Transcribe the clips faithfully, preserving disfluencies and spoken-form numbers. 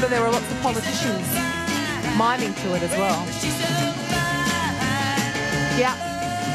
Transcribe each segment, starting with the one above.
remember there were lots of politicians miming to it as well. Yeah.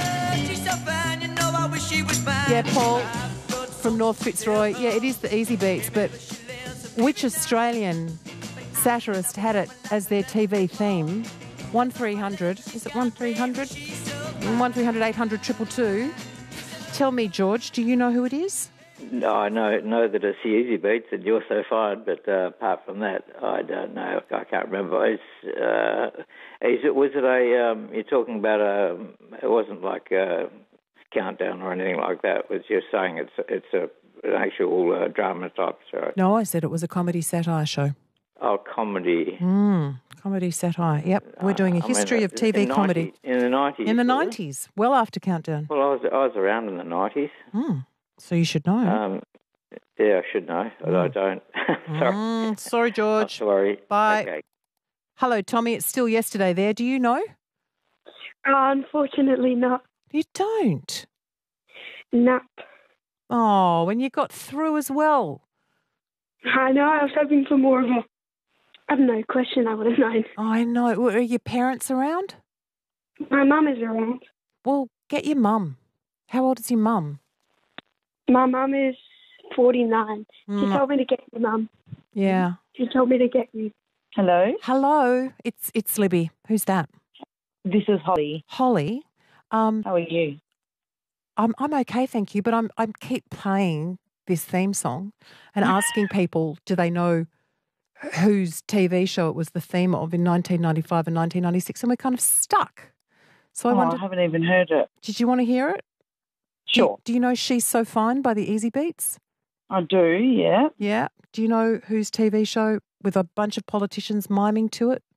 Yeah, Paul from North Fitzroy. Yeah, it is the Easy Beats, but which Australian satirist had it as their T V theme? one three hundred, is it one three hundred? one three hundred eight hundred two two two. Tell me, George, do you know who it is? No, I know know that it's the Easy Beats and You're So Fine, but uh, apart from that, I don't know. I can't remember. It's, uh, is it, was it a, um, you're talking about a, it wasn't like a countdown or anything like that. It was just saying it's, it's a, an actual uh, drama type show. No, I said it was a comedy satire show. Oh, comedy. Mm, comedy satire. Yep, we're doing a Uh, history I mean, of T V in comedy. ninety, in the nineties. In the nineties, well after Countdown. Well, I was I was around in the nineties. Mm, so you should know. Um, yeah, I should know, but Mm. I don't. Sorry. Mm, sorry, George. Oh, sorry. Bye. Okay. Hello, Tommy. It's still yesterday there. Do you know? Uh, unfortunately not. You don't? No. Oh, when you got through as well. I know, I was hoping for more of a, I don't know, question I would have known. I know. Well, are your parents around? My mum is around. Well, get your mum. How old is your mum? My mum is forty-nine. She Mm. told me to get your mum. Yeah. She told me to get you. Hello, Hello. It's it's Libby. Who's that? this is Holly. Holly. Um, How are you? I'm I'm okay, thank you. But I'm I keep playing this theme song and asking people, do they know whose T V show it was the theme of in nineteen ninety-five and nineteen ninety-six, and we're kind of stuck. So I Oh, I wondered, haven't even heard it. did you want to hear it? Do- Sure, Do, you know She's So Fine by the Easy Beats? I do, yeah. Yeah. Do you know whose T V show with a bunch of politicians miming to it?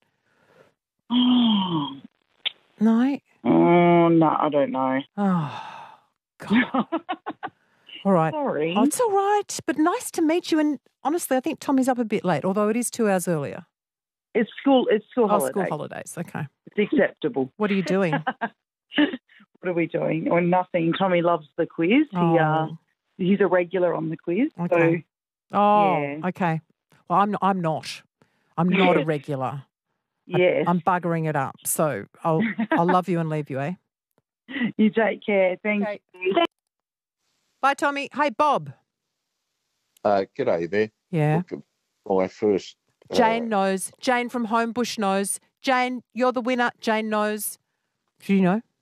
Oh, No? no, I don't know. Oh, God. All right. Sorry. Oh, it's all right, but nice to meet you. And honestly, I think Tommy's up a bit late, although it is two hours earlier. It's school. It's school Oh, holidays. school holidays. Okay. It's acceptable. What are you doing? What are we doing? Or nothing. Tommy loves the quiz. He uh, Oh. he's a regular on the quiz. Okay. Oh, Yeah. okay. Well, I'm not, I'm not. I'm not a regular. So yes. I'm buggering it up. So I'll I'll love you and leave you, eh? You take care. Thank Okay. you. Bye, Tommy. Hey, Bob. Uh, g'day there. Yeah. Look, my first. uh, Jane knows. Jane from Homebush knows. Jane, you're the winner. Jane knows. Do you know?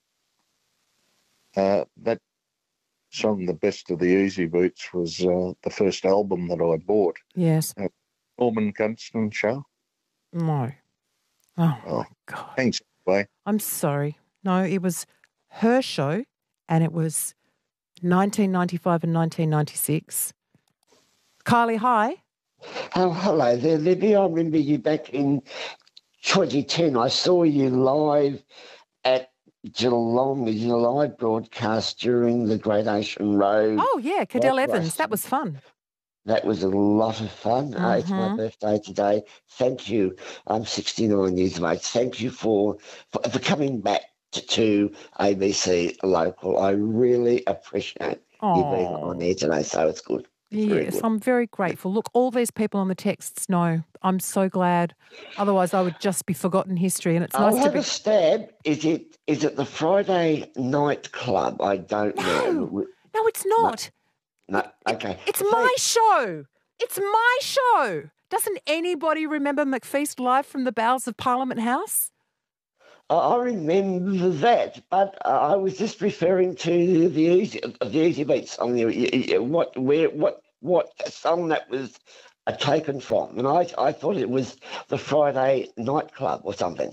Uh, that song, "The Best of the Easy Beats," was uh, the first album that I bought. Yes. Norman Gunston Show. No. Oh, Oh, my God. thanks, anyway. I'm sorry. No, it was her show, and it was nineteen ninety-five and nineteen ninety-six. Kylie, hi. Oh, hello there, Libby. I remember you back in twenty ten. I saw you live at Geelong, the July broadcast during the Great Ocean Road. Oh, yeah, Cadell Right, Evans. right. That was fun. That was a lot of fun. Uh, it's my Mhm. birthday today. Thank you. I'm sixty-nine years of age. Thank you for, for, for coming back to, to A B C Local. I really appreciate you being Oh. on there today, so it's good. It's very Yes, good. I'm very grateful. Look, all these people on the texts know. I'm so glad. Otherwise, I would just be forgotten history, and it's I'll nice to have be. a stab. Is it is it the Friday night club? I don't know. No, no, it's not. No, okay. It's So- my show. It's my show. Doesn't anybody remember McFeast live from the bowels of Parliament House? I I remember that, but uh, I was just referring to the easy the Easy Beat song. You- you- you- What where what what song that was uh, taken from? And I I thought it was the Friday nightclub or something.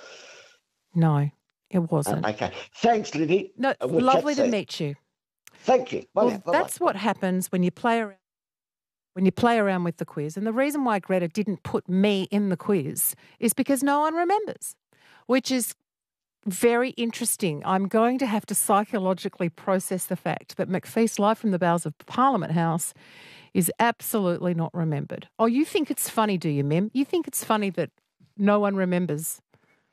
No, it Uh, wasn't. okay. Thanks, Libby. No, Uh, we'll lovely chat to soon. meet you. Thank you. Bye. Well, now. Bye-bye. that's what happens when you play around. When you play around with the quiz, and the reason why Greta didn't put me in the quiz is because no one remembers, which is very interesting. I'm going to have to psychologically process the fact that McFeast live from the bowels of Parliament House is absolutely not remembered. Oh, you think it's funny, do you, Mem? You think it's funny that no one remembers?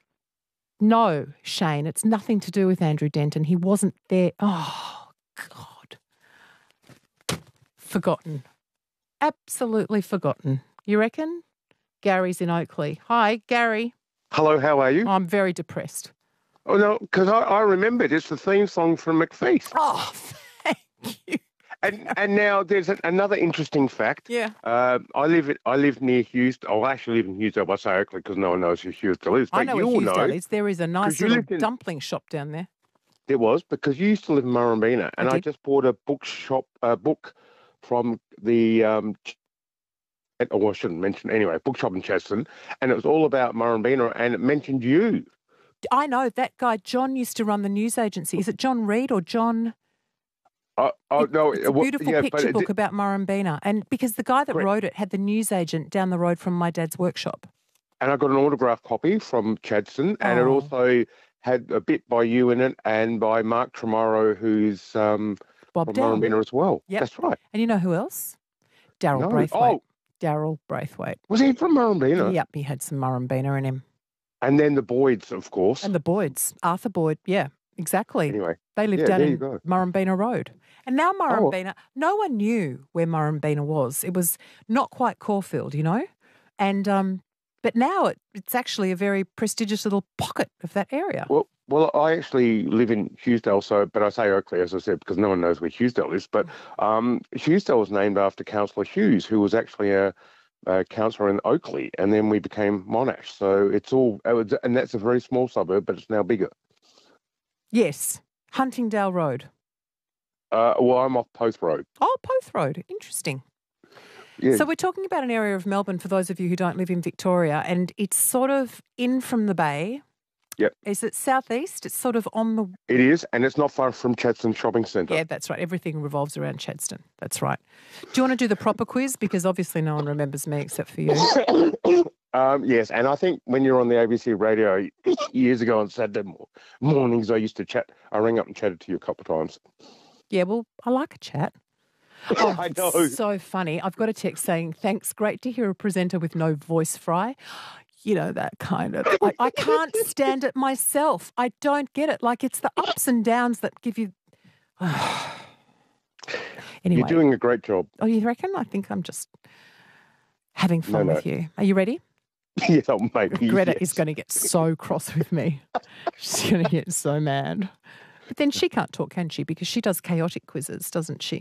No, Shane, it's nothing to do with Andrew Denton. He wasn't there. Oh, God. Forgotten. Absolutely forgotten. You reckon? Gary's in Oakley. Hi, Gary. Hello, how are you? I'm very depressed. Oh, no, because I, I remembered it's the theme song from McFeast. Oh, thank you. And and now there's a, another interesting fact. Yeah. Uh, I live at, I live near Hughesdale. Oh, I actually live in Hughesdale. I say Oakley because no one knows who Hughesdale is. But I know you where all Hughesdale know is. There is a nice you little lived in- dumpling shop down there. It was because you used to live in Murrumbina, and I I, did. just bought a bookshop uh, book from the. Um, oh, I shouldn't mention anyway. Bookshop in Chadstone, and it was all about Murrumbina, and it mentioned you. I know that guy. John used to run the news agency. Is it John Reed or John? Oh, oh It- no, it's it a wa- beautiful yeah, but picture it book did- about Murrumbina, and because the guy that Correct. wrote it had the newsagent down the road from my dad's workshop. and I got an autograph copy from Chadstone, and it Oh. also had a bit by you in it, and by Mark Tremaro, who's um, Bob from Down. Murrumbina as well. Yep. That's right. And you know who else? Daryl No. Braithwaite. Oh, Daryl Braithwaite. was he from Murrumbina? Yep, he had some Murrumbina in him. And then the Boyds, of course. And the Boyds. Arthur Boyd. Yeah, exactly. Anyway, They lived yeah, down there you in go. Oh. Murrumbina Road. And now Murrumbina, no one knew where Murrumbina was. It was not quite Caulfield, you know? And um, but now it, it's actually a very prestigious little pocket of that area. Well, well, I actually live in Hughesdale, so but I say Oakley, as I said, because no one knows where Hughesdale is. But um, Hughesdale was named after Councillor Hughes, who was actually a, a councillor in Oakley, and then we became Monash. So it's all, it was, and that's a very small suburb, but it's now bigger. Yes, Huntingdale Road. Uh, well, I'm off Post Road. Oh, Poth Road. Interesting. Yeah. So we're talking about an area of Melbourne, for those of you who don't live in Victoria, and it's sort of in from the bay. Yep. Is it southeast? It's sort of on the... It is, and it's not far from Chadstone Shopping Centre. Yeah, that's right. Everything revolves around Chadstone. That's right. Do you want to do the proper quiz? Because obviously no one remembers me except for you. um, yes, and I think when you were on the A B C radio years ago on Saturday mo- mornings, I used to chat. I rang up and chatted to you a couple of times. Yeah, well, I like a chat. Oh, I know. it's so funny. I've got a text saying, thanks, great to hear a presenter with no voice fry. You know, that kind of, I, I can't stand it myself. I don't get it. Like, it's the ups and downs that give you, anyway. You're doing a great job. Oh, you reckon? I think I'm just having fun No, no. with you. Are you ready? Yeah, maybe. Greta yes. is going to get so cross with me. She's going to get so mad. But then she can't talk, can she? Because she does chaotic quizzes, doesn't she?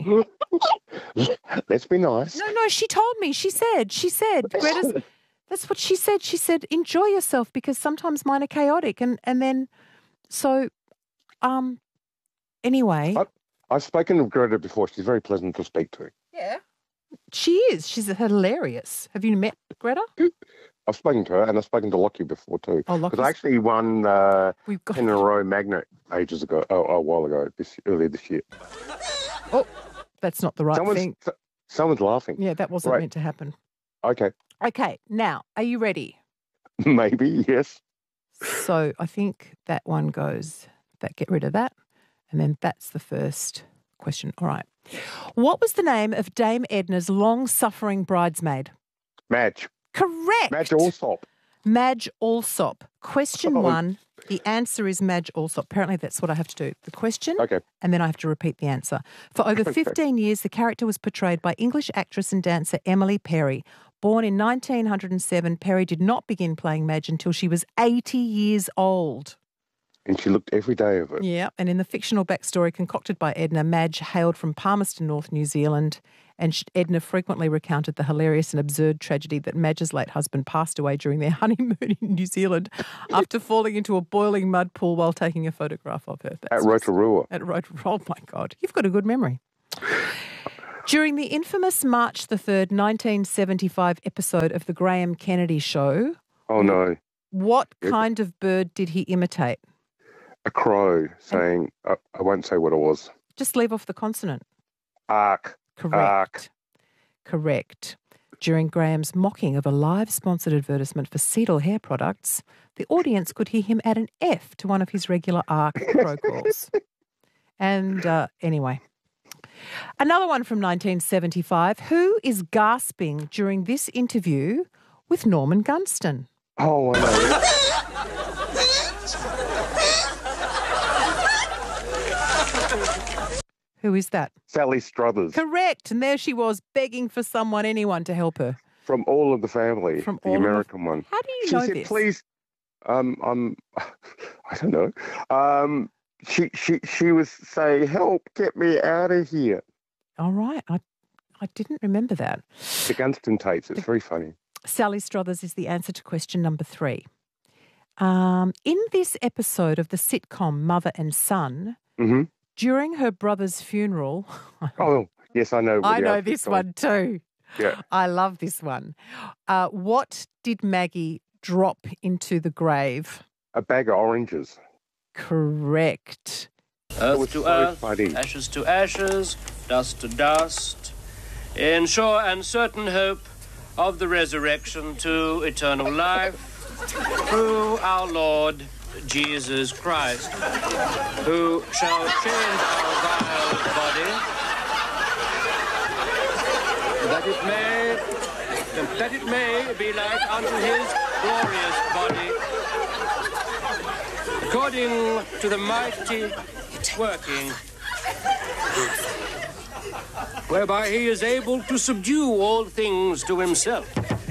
Let's be nice. No, no, she told me. She said, she said, Greta's, that's what she said. She said, enjoy yourself because sometimes mine are chaotic. And, and then, so, um, anyway. I, I've spoken to Greta before. She's very pleasant to speak to. Yeah. She is. She's hilarious. Have you met Greta? I've spoken to her, and I've spoken to Lockie before too. Oh, Because Lockie's, I actually won uh, we've got, ten in a row magnet ages ago, oh, a while ago, this earlier this year. oh, that's not the right someone's, thing. so- someone's laughing. Yeah, that wasn't Right. meant to happen. Okay, Okay, now, are you ready? maybe, yes. So I think that one goes, that get rid of that. And then that's the first question. All right. What was the name of Dame Edna's long-suffering bridesmaid? Madge. Correct. Madge Allsop. Madge Allsop. Question Oh. one. The answer is Madge Allsop. Apparently that's what I have to do. The question, Okay. and then I have to repeat the answer. For over Okay. fifteen years, the character was portrayed by English actress and dancer Emily Perry. Born in nineteen oh seven, Perry did not begin playing Madge until she was eighty years old. And she looked every day of it. Yeah, and in the fictional backstory concocted by Edna, Madge hailed from Palmerston North, New Zealand, and sh- Edna frequently recounted the hilarious and absurd tragedy that Madge's late husband passed away during their honeymoon in New Zealand after falling into a boiling mud pool while taking a photograph of her. At That's just- Rotorua. At Rotorua. Oh, my God. You've got a good memory. During the infamous March the third, nineteen seventy-five episode of The Graham Kennedy Show, Oh, no. what Yep. kind of bird did he imitate? A crow saying, I, I won't say what it was. Just leave off the consonant. Ark. Correct. Arc. Correct. During Graham's mocking of a live sponsored advertisement for Seedle hair products, the audience could hear him add an F to one of his regular ARC crow calls. And uh, anyway, another one from nineteen seventy-five. Who is gasping during this interview with Norman Gunston? Oh, I know. Who is that? Sally Struthers. Correct. And there she was begging for someone, anyone to help her. From All of the Family, From the All of the- American one. How do you She know said, this? please, um, um, I don't know. Um, she, she, she was saying, help, get me out of here. All right. I, I didn't remember that. The Gunston tapes, it's very funny. Sally Struthers is the answer to question number three. Um, in this episode of the sitcom Mother and Son, hmm during her brother's funeral, Oh, yes, I know. I Woody know Allen's this song. one too. Yeah. I love this one. Uh, what did Maggie drop into the grave? A bag of oranges. Correct. It Earth was to so earth, funny. ashes to ashes, dust to dust, in sure and certain hope of the resurrection to eternal life through our Lord Jesus Christ, who shall change our vile body, that it may, that it may be like unto his glorious body, according to the mighty working, whereby he is able to subdue all things to himself.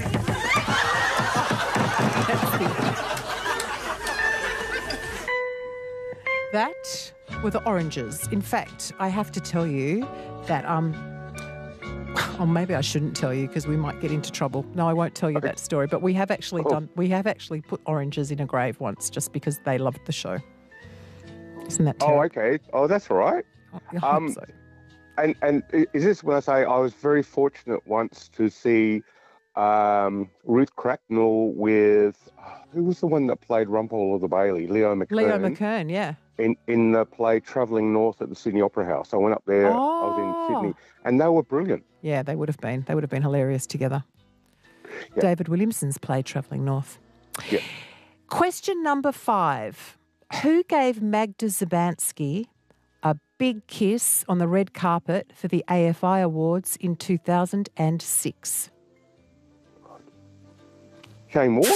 That were the oranges. In fact, I have to tell you that, um, or maybe I shouldn't tell you because we might get into trouble. No, I won't tell you that story. But we have actually Oh. done, we have actually put oranges in a grave once just because they loved the show. Isn't that Oh, terrible? okay. Oh, that's all right. I hope Um, so. And and i- is this when I say I was very fortunate once to see um, Ruth Cracknell with, who was the one that played Rumpole of the Bailey? Leo McKern. Leo McKern, yeah. In, in the play Travelling North at the Sydney Opera House. I went up there, I was in Oh. Sydney, and they were brilliant. Yeah, they would have been. They would have been hilarious together. Yeah. David Williamson's play Travelling North. Yeah. Question number five. Who gave Magda Zabansky a big kiss on the red carpet for the A F I Awards in two thousand six? Shane Warne?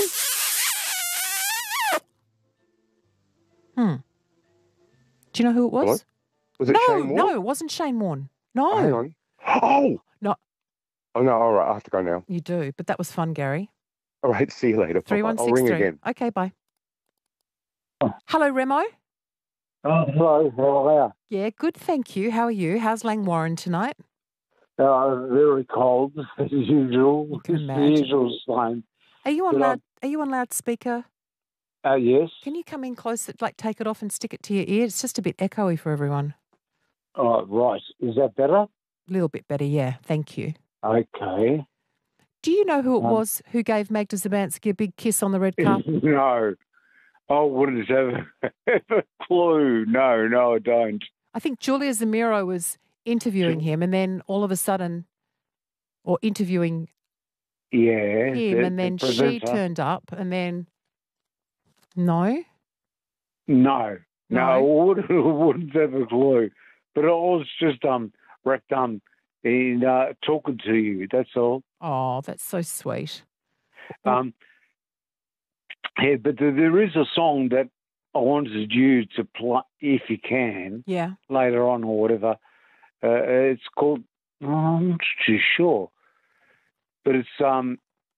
Hmm. Do you know who it was? Hello? Was it no, Shane Warne? no, it wasn't Shane Warne. No. Oh, hang on. Oh! No. Oh, no, all right, I have to go now. You do, but that was fun, Gary. All right, see you later. Three one I'll six ring three. again. Okay, bye. Hello, Remo. Oh, hello, how are Yeah, good, thank you. How are you? How's Langwarren tonight? you? Uh, very cold, as usual. You can It's the imagine. usual same. Are you on But, um, loud? Are you on loudspeaker? Uh, yes. Can you come in closer? Like, take it off and stick it to your ear. It's just a bit echoey for everyone. Oh, right. Is that better? A little bit better, yeah. Thank you. Okay. Do you know who it Um, was who gave Magda Zabansky a big kiss on the red carpet? No. I wouldn't have, have a clue. No, no, I don't. I think Julia Zamiro was interviewing him, and then all of a sudden, or interviewing Yeah. him, the- and then the she presenter. turned up, and then no, No. No, No? I wouldn't, wouldn't have a clue. But I was just um wrapped um in uh, talking to you. That's all. oh, that's so sweet. Um, yeah, but there, there is a song that I wanted you to play, if you can, Yeah, later on or whatever. Uh, it's called, oh, I'm not too sure, but it's um,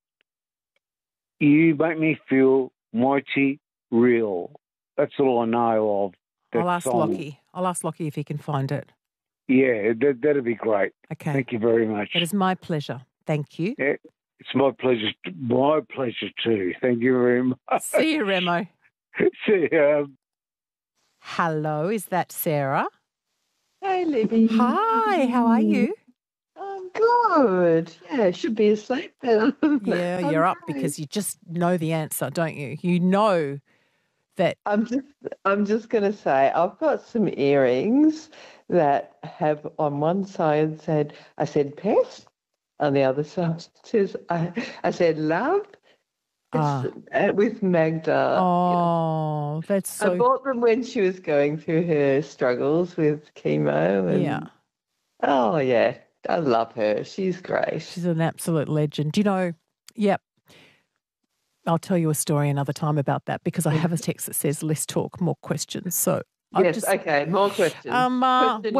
You Make Me Feel Mighty Real. That's all I know of. That I'll ask song. Lockie. I'll ask Lockie if he can find it. Yeah, that, that'd be great. Okay, Thank you very much. that is my pleasure. Thank you. Yeah, it's my pleasure. My pleasure too. Thank you very much. See you, Remo. See ya. Hello, is that Sarah? Hey, Libby. Hi, how are you? I'm good. Yeah, should be asleep then. Yeah, I'm you're up great. because you just know the answer, don't you? You know that. I'm just I'm just gonna say I've got some earrings that have on one side said I said pest, on the other side says I I said love. Ah. It's, uh, with Magda. Oh, that's I so. bought them when she was going through her struggles with chemo. And, Yeah, Oh yeah, I love her. She's great. she's an absolute legend. Do you know? Yep. I'll tell you a story another time about that because I have a text that says "Let's talk more questions." So I'll Yes. just Okay. More questions. um uh, Question well, me.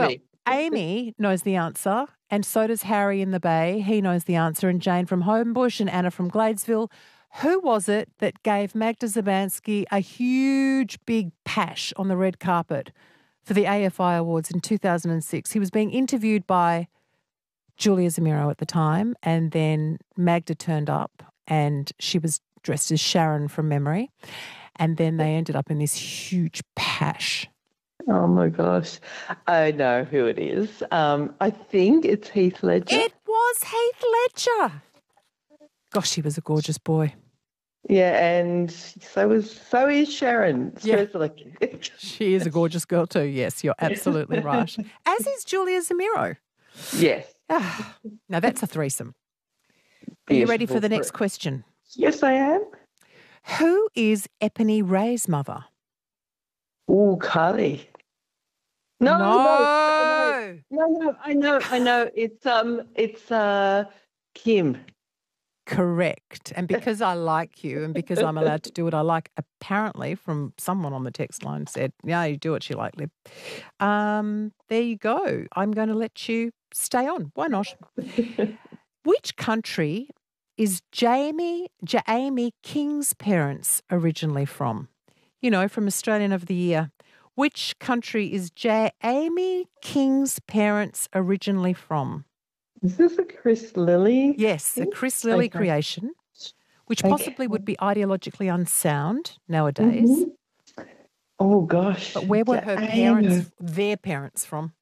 Amy knows the answer, and so does Harry in the Bay. He knows the answer, and Jane from Homebush and Anna from Gladesville. Who was it that gave Magda Szubanski a huge, big pash on the red carpet for the A F I Awards in two thousand six? He was being interviewed by Julia Zemiro at the time, and then Magda turned up and she was dressed as Sharon from memory, and then they ended up in this huge pash. Oh, my gosh. I know who it is. Um, I think it's Heath Ledger. It was Heath Ledger. Gosh, he was a gorgeous boy. Yeah, and so was so is Sharon. Yeah. Like... She is a gorgeous girl too. Yes, you're absolutely right. As is Julia Zemiro. Yes. Ah, now that's a threesome. Are you ready for the next question? Yes, I am. Who is Epony Ray's mother? Oh, Carly. No, no, no, no, no, I know, I know. It's um, it's uh, Kim. Correct. And because I like you and because I'm allowed to do what I like, apparently from someone on the text line said, yeah, you do what you like, Lib. Um, there you go. I'm going to let you stay on. Why not? Which country is Jamie, Jamie King's parents originally from? You know, from Australian of the Year. Which country is Jamie King's parents originally from? Is this a Chris Lilly? Yes, a Chris Lilly Okay. creation, which Okay. possibly would be ideologically unsound nowadays. Mhm. Oh, gosh. But where were her Diana. parents, their parents from?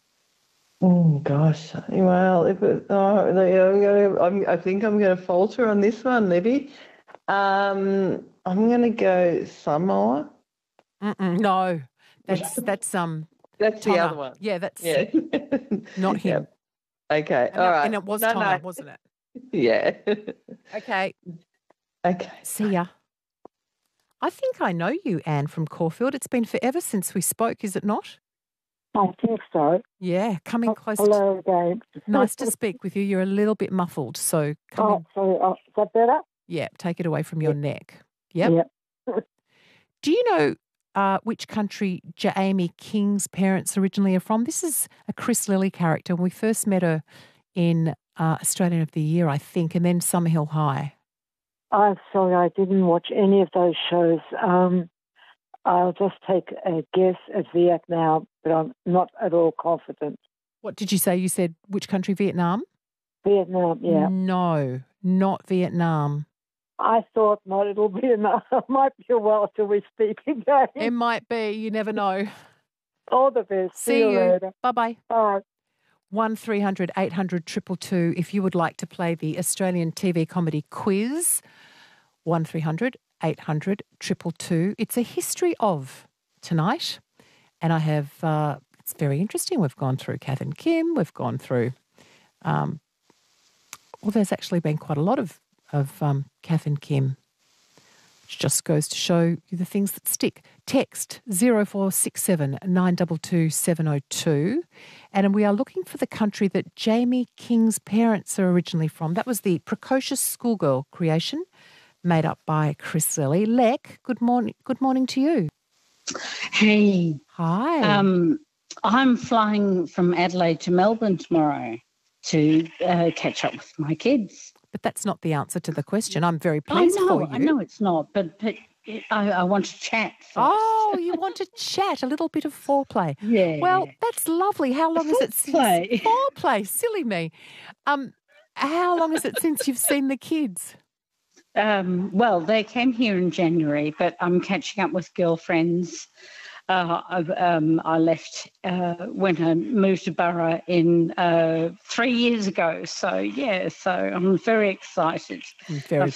Oh, gosh. Well, if it, oh, I'm gonna, I'm, I think I'm going to falter on this one, Libby. Um, I'm going to go Samoa. Mm-mm, no, that's that's um. That's the Tonga. other one. Yeah, that's Yeah. not him. Okay. And, All it, right. and it was No, Tonga, no. wasn't it? Yeah. Okay. Okay. See ya. I think I know you, Anne from Caulfield. It's been forever since we spoke, is it not? I think so. Yeah, coming close. Hello to, again. nice to speak with you. You're a little bit muffled, so come Oh, in. sorry. Oh, is that better? Yeah, take it away from your neck. Yep. Yep. Do you know uh, which country Jamie King's parents originally are from? This is a Chris Lilly character. We first met her in uh, Australian of the Year, I think, and then Summerhill High. I'm sorry, I didn't watch any of those shows. Um, I'll just take a guess at Vietnam, but I'm not at all confident. What did you say? You said which country? Vietnam? Vietnam, yeah. No, not Vietnam. I thought not. It'll be enough. It might be a while till we speak again. It might be. You never know. All the best. See, See you you. later. Bye-bye. Bye. one three hundred eight hundred two two two if you would like to play the Australian T V comedy quiz. one three hundred eight hundred two two two. It's a history of tonight. And I have, uh, it's very interesting. We've gone through Kath and Kim. We've gone through, um, well, there's actually been quite a lot of, of um, Kath and Kim, which just goes to show you the things that stick. Text zero four six seven nine two two seven zero two. And we are looking for the country that Jamie King's parents are originally from. That was the Precocious Schoolgirl creation made up by Chris Lilly. Lek, good morning. Good morning to you. Hey. Hi. Um, I'm flying from Adelaide to Melbourne tomorrow to uh, catch up with my kids. But that's not the answer to the question. I'm very I pleased know, for you. I know it's not, but, but I, I want to chat first. Oh, you want to chat, a little bit of foreplay. Yeah. Well, that's lovely. How long is it since Foreplay. foreplay? Silly me. Um, how long is it since you've seen the kids? Um, well, they came here in January, but I'm catching up with girlfriends. Uh, I've, um, I left uh, when I moved to Burra in uh, three years ago. So, yeah, so I'm very excited. I'm very